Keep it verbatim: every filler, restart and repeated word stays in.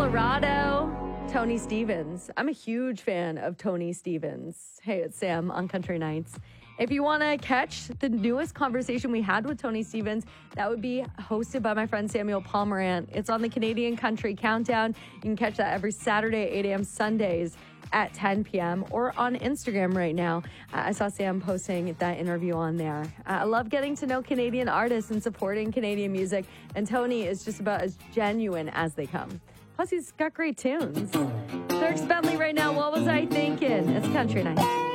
Colorado, Tony Stevens. I'm a huge fan of Tony Stevens. Hey, it's Sam on Country Nights. If you want to catch the newest conversation we had with Tony Stevens, that would be hosted by my friend Samuel Pomerant. It's on the Canadian Country Countdown. You can catch that every Saturday at eight a.m. Sundays at ten p.m. or on Instagram right now. Uh, I saw Sam posting that interview on there. Uh, I love getting to know Canadian artists and supporting Canadian music, and Tony is just about as genuine as they come. Plus, he's got great tunes. Dirk Bentley right now, What Was I Thinking? It's Country Night.